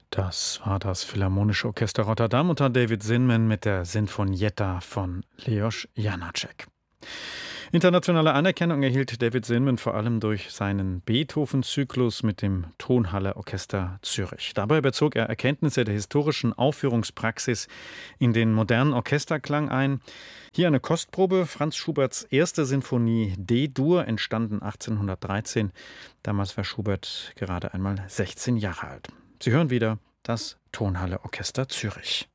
Das war das Philharmonische Orchester Rotterdam unter David Zinman mit der Sinfonietta von Leos Janáček. Internationale Anerkennung erhielt David Zinman vor allem durch seinen Beethoven-Zyklus mit dem Tonhalle Orchester Zürich. Dabei bezog er Erkenntnisse der historischen Aufführungspraxis in den modernen Orchesterklang ein. Hier eine Kostprobe: Franz Schuberts erste Sinfonie D-Dur, entstanden 1813. Damals war Schubert gerade einmal 16 Jahre alt. Sie hören wieder das Tonhalle Orchester Zürich.